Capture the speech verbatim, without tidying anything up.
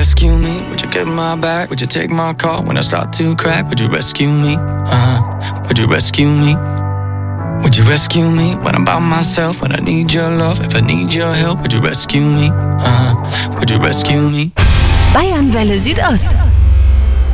rescue me? Would you get my back? Would you take my call when I start to crack? Would you rescue me? Uh-huh. Would you rescue me? Would you rescue me when I'm by myself? When I need your love, if I need your help, would you rescue me? Uh-huh. Would you rescue me? Bayernwelle Südost.